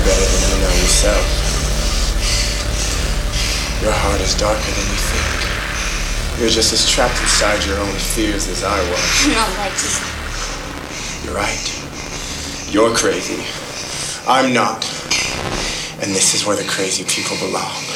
better than you know yourself. Your heart is darker than you think. You're just as trapped inside your own fears as I was. You're not right. You're right. You're crazy. I'm not. And this is where the crazy people belong.